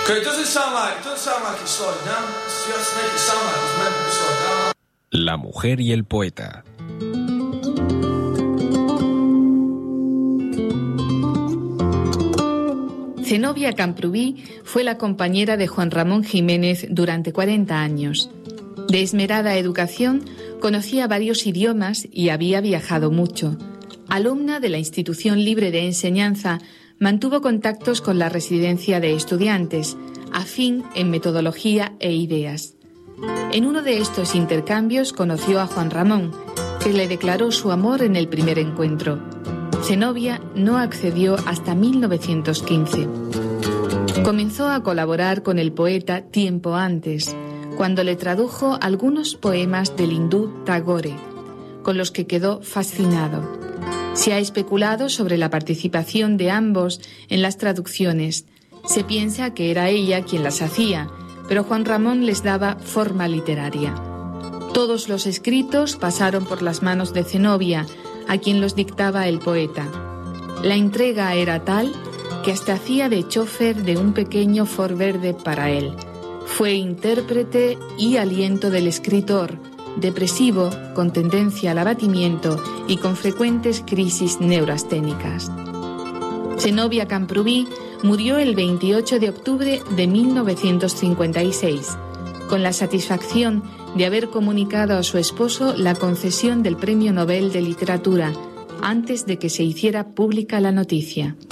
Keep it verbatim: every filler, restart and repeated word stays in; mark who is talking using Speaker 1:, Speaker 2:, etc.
Speaker 1: La mujer y el poeta.
Speaker 2: Zenobia Camprubí fue la compañera de Juan Ramón Jiménez durante cuarenta años. De esmerada educación, conocía varios idiomas y había viajado mucho. Alumna de la Institución Libre de Enseñanza, mantuvo contactos con la Residencia de Estudiantes, afín en metodología e ideas. En uno de estos intercambios conoció a Juan Ramón, que le declaró su amor en el primer encuentro. Zenobia no accedió hasta mil novecientos quince. Comenzó a colaborar con el poeta tiempo antes, cuando le tradujo algunos poemas del hindú Tagore, con los que quedó fascinado. Se ha especulado sobre la participación de ambos en las traducciones. Se piensa que era ella quien las hacía, pero Juan Ramón les daba forma literaria. Todos los escritos pasaron por las manos de Zenobia, a quien los dictaba el poeta. La entrega era tal que hasta hacía de chofer de un pequeño Ford verde para él. Fue intérprete y aliento del escritor, depresivo, con tendencia al abatimiento y con frecuentes crisis neurasténicas. Zenobia Camprubí murió el veintiocho de octubre de mil novecientos cincuenta y seis, con la satisfacción de haber comunicado a su esposo la concesión del Premio Nobel de Literatura antes de que se hiciera pública la noticia.